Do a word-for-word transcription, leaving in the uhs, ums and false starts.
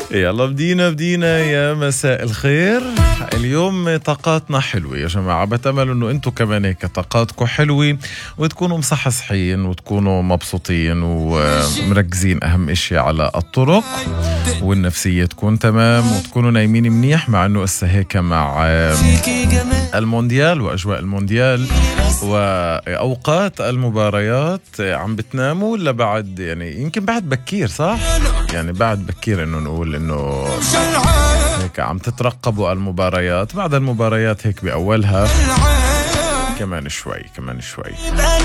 يلا بدينا بدينا يا مساء الخير. اليوم طاقاتنا حلوة يا جماعة، بتأمل انه انتو كمان هيك طاقاتكم حلوة وتكونوا مصحصحين وتكونوا مبسوطين ومركزين اهم اشي على الطرق، والنفسية تكون تمام وتكونوا نايمين منيح، مع انه اسا هيك مع المونديال واجواء المونديال واوقات المباريات عم بتناموا ولا بعد؟ يعني يمكن بعد بكير، صح؟ يعني بعد بكير انه نقول انه هيك عم تترقبوا المباريات. بعد المباريات هيك بأولها كمان شوي كمان شوي